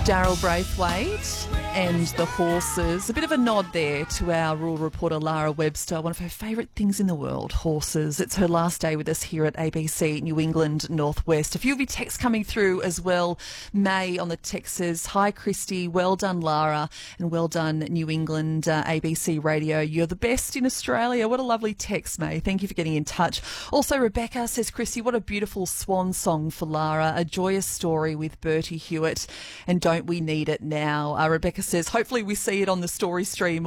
Daryl Braithwaite and the Horses. A bit of a nod there to our rural reporter Lara Webster, one of her favourite things in the world, horses. It's her last day with us here at ABC New England Northwest. A few of your texts coming through as well. May on the text says, "Hi Christy, well done Lara and well done New England ABC Radio. You're the best in Australia." What a lovely text, May. Thank you for getting in touch. Also Rebecca says, "Christy, what a beautiful swan song for Lara. A joyous story with Bertie Hewitt. And don't we need it now?" Rebecca says, "Hopefully we see it on the story stream